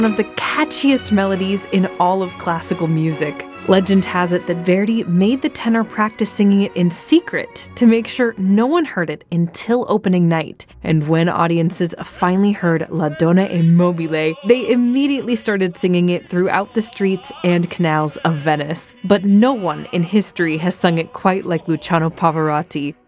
one of the catchiest melodies in all of classical music. Legend has it that Verdi made the tenor practice singing it in secret to make sure no one heard it until opening night. And when audiences finally heard La Donna e Mobile, they immediately started singing it throughout the streets and canals of Venice. But no one in history has sung it quite like Luciano Pavarotti.